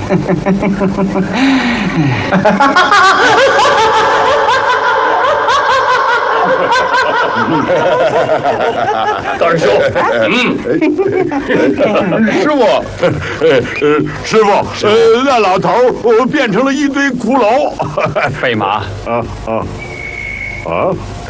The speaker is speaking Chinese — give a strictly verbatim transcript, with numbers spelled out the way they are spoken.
大师兄，嗯， 师傅，呃呃，师傅，呃，那老头儿变成了一堆骷髅。 贝马， 啊啊啊！